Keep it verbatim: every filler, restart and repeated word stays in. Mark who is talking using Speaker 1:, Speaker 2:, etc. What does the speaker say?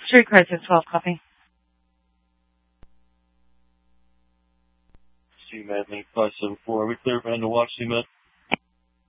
Speaker 1: Street Crisis twelve, copy.
Speaker 2: C M A T, link five seven four. Are we clear for end of watch, C M A T?